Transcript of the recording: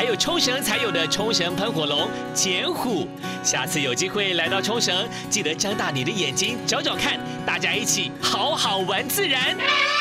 还有冲绳才有的冲绳喷火龙简虎。下次有机会来到冲绳，记得张大你的眼睛找找看，大家一起好好玩自然。